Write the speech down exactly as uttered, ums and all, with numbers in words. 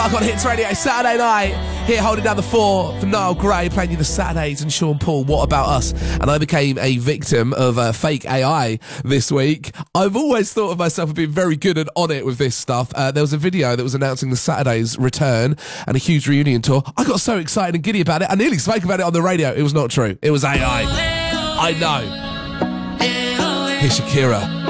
I got Hits Radio Saturday night. Here holding down the four for Niall Gray, playing you the Saturdays and Sean Paul. What about us? And I became a victim of uh, fake A I this week. I've always thought of myself as being very good and on it with this stuff. Uh, there was a video that was announcing the Saturdays return and a huge reunion tour. I got so excited and giddy about it. I nearly spoke about it on the radio. It was not true. It was A I. I know. Here's Shakira.